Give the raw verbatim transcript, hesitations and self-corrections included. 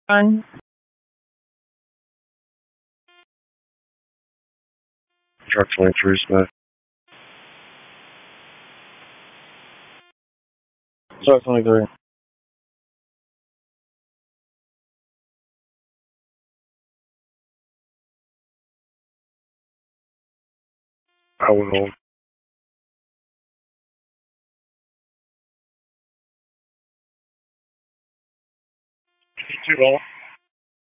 One. Truck twenty-three, Smith. Truck twenty-three. I will hold. Too long.